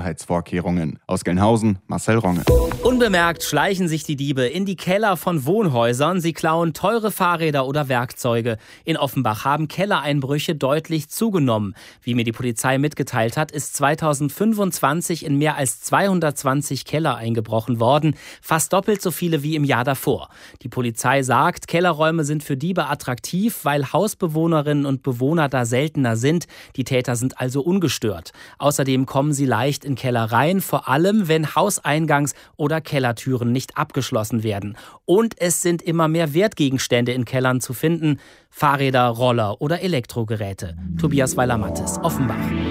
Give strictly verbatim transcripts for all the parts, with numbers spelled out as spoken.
Sicherheitsvorkehrungen. Aus Gelnhausen, Marcel Ronge. Unbemerkt schleichen sich die Diebe in die Keller von Wohnhäusern. Sie klauen teure Fahrräder oder Werkzeuge. In Offenbach haben Kellereinbrüche deutlich zugenommen. Wie mir die Polizei mitgeteilt hat, ist zweitausendfünfundzwanzig in mehr als zweihundertzwanzig Keller eingebrochen worden. Fast doppelt so viele wie im Jahr davor. Die Polizei sagt, Kellerräume sind für Diebe attraktiv, weil Hausbewohnerinnen und Bewohner da seltener sind. Die Täter sind also ungestört. Außerdem kommen sie leicht in Keller rein, vor allem wenn Hauseingangs- oder Kellertüren nicht abgeschlossen werden. Und es sind immer mehr Wertgegenstände in Kellern zu finden. Fahrräder, Roller oder Elektrogeräte. Tobias Weiler-Mattes, Offenbach.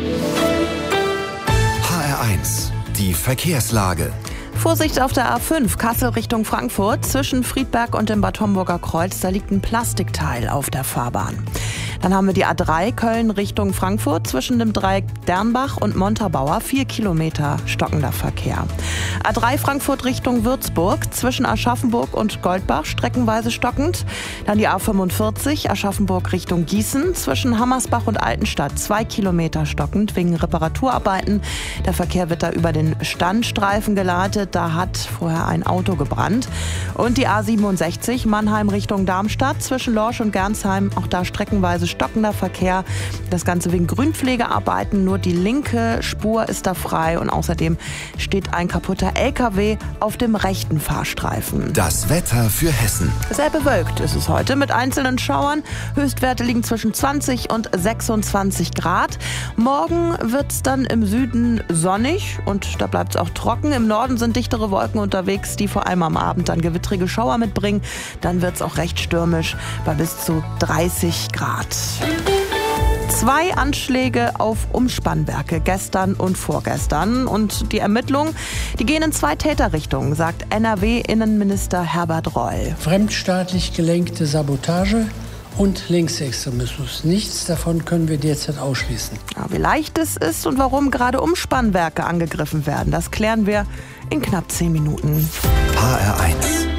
H R eins, die Verkehrslage. Vorsicht auf der A fünf, Kassel Richtung Frankfurt. Zwischen Friedberg und dem Bad Homburger Kreuz, da liegt ein Plastikteil auf der Fahrbahn. Dann haben wir die A drei, Köln Richtung Frankfurt. Zwischen dem Dreieck Dernbach und Montabaur, vier Kilometer stockender Verkehr. A drei Frankfurt Richtung Würzburg. Zwischen Aschaffenburg und Goldbach streckenweise stockend. Dann die A fünfundvierzig, Aschaffenburg Richtung Gießen. Zwischen Hammersbach und Altenstadt, zwei Kilometer stockend wegen Reparaturarbeiten. Der Verkehr wird da über den Standstreifen geleitet. Da hat vorher ein Auto gebrannt. Und die A siebenundsechzig, Mannheim Richtung Darmstadt. Zwischen Lorsch und Gernsheim, auch da streckenweise stockender Verkehr. Das Ganze wegen Grünpflegearbeiten. Nur die linke Spur ist da frei. Und außerdem steht ein kaputter L K W auf dem rechten Fahrstreifen. Das Wetter für Hessen. Sehr bewölkt ist es heute mit einzelnen Schauern. Höchstwerte liegen zwischen zwanzig und sechsundzwanzig Grad. Morgen wird es dann im Süden sonnig und da bleibt es auch trocken. Im Norden sind dichtere Wolken unterwegs, die vor allem am Abend dann gewittrige Schauer mitbringen. Dann wird es auch recht stürmisch bei bis zu dreißig Grad. Zwei Anschläge auf Umspannwerke gestern und vorgestern. Und die Ermittlungen, die gehen in zwei Täterrichtungen, sagt N R W-Innenminister Herbert Reul. Fremdstaatlich gelenkte Sabotage und Linksextremismus. Nichts davon können wir derzeit ausschließen. Ja, wie leicht es ist und warum gerade Umspannwerke angegriffen werden, das klären wir in knapp zehn Minuten. H R eins.